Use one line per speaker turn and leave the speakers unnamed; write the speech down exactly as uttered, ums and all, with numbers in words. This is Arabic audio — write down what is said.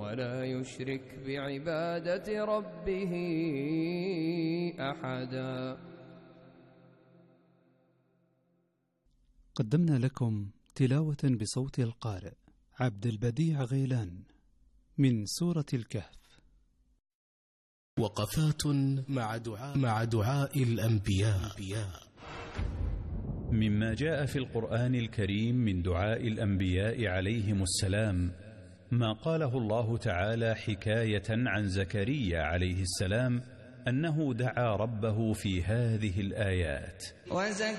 ولا يشرك بعبادة ربه أحدا.
قدمنا لكم تلاوة بصوت القارئ عبد البديع غيلان من سورة الكهف.
وقفات مع دعاء, مع دعاء الأنبياء.
مما جاء في القرآن الكريم من دعاء الأنبياء عليهم السلام ما قاله الله تعالى حكاية عن زكريا عليه السلام أنه دعا ربه في هذه الآيات:
وزكريا